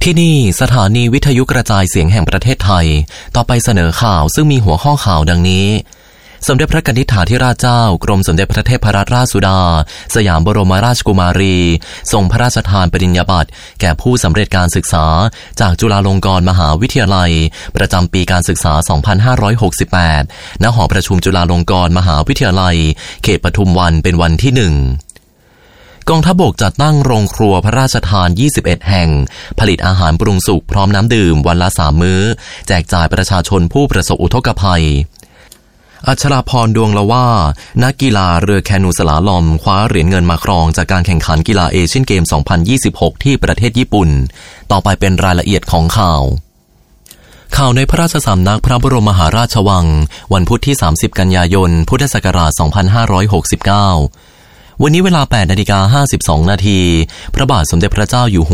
ที่นี่สถานีวิทยุกระจายเสียงแห่งประเทศไทยต่อไปเสนอข่าวซึ่งมีหัวข้อข่าวดังนี้สมเด็จพระกนิษฐาธิราชเจ้ากรมสมเด็จพระเทพรัตนราชสุดาสยามบรมราชกุมารีทรงพระราชทานปริญญาบัตรแก่ผู้สำเร็จการศึกษาจากจุฬาลงกรณ์มหาวิทยาลัยประจำปีการศึกษา 2568 ณ หอประชุมจุฬาลงกรณ์มหาวิทยาลัยเขตปทุมวันเป็นวันที่ 1กองทัพบกจัดตั้งโรงครัวพระราชทาน 21 แห่งผลิตอาหารปรุงสุกพร้อมน้ำดื่มวันละ 3 มื้อแจกจ่ายประชาชนผู้ประสบอุทกภัยอัชราพรดวงละว่านักกีฬาเรือแคนูสลาลอมคว้าเหรียญเงินมาครองจากการแข่งขันกีฬาเอเชียนเกม 2026 ที่ประเทศญี่ปุ่นต่อไปเป็นรายละเอียดของข่าวในพระราชสำนักพระบรมมหาราชวังวันพุธที่ 30 กันยายน พุทธศักราช 2569วันนี้เวลา 8:52 นาทีพระบาทสมเด็จพระเจ้าอยู่หัว